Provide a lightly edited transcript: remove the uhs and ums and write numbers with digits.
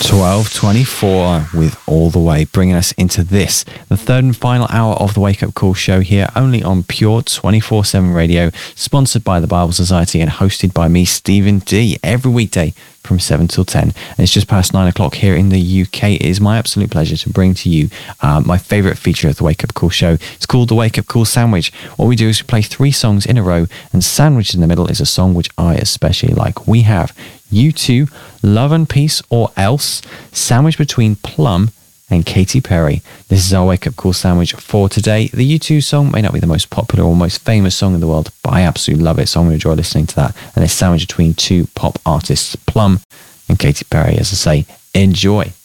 12:24 with All the Way, bringing us into this, the third and final hour of the Wake Up Call show here only on Pure 24/7 Radio, sponsored by the Bible Society and hosted by me, Stephen D, every weekday from 7 till 10. And it's just past 9 o'clock here in the UK. It is my absolute pleasure to bring to you my favourite feature of the Wake Up Call show. It's called the Wake Up Call Sandwich. What we do is we play 3 songs in a row, and sandwiched in the middle is a song which I especially like. We have U2, Love and Peace or Else, sandwiched between Plum and Katy Perry. This is our Wake Up Call sandwich for today. The U2 song may not be the most popular or most famous song in the world, but I absolutely love it, so I'm going to enjoy listening to that. And it's sandwiched between 2 pop artists, Plum and Katy Perry. As I say, enjoy.